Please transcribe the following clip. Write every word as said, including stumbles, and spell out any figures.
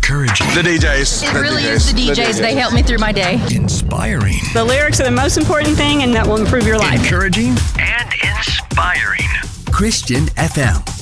Encouraging. The D Js. It The really D Js. is the D Js. The D Js. They help me through my day. Inspiring. The lyrics are the most important thing, and that will improve your life. Encouraging. And inspiring. Christian F M.